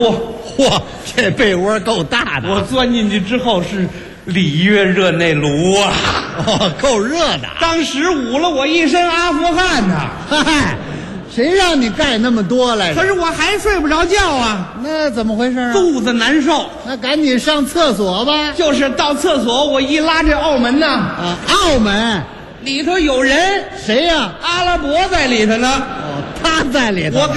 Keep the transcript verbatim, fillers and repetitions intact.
嚯嚯，这被窝够大的。 我钻进去之后是里约热内卢啊， 哦，够热的。 当时捂了我一身阿富汗呐。 嗨，谁让你盖那么多来着？ 可是我还睡不着觉啊， 那怎么回事啊？ 肚子难受。 那赶紧上厕所吧。 就是到厕所，我一拉这澳门呐， 啊，澳门里头有人， 谁呀？ 阿拉伯在里头呢。 哦，他在里头。 我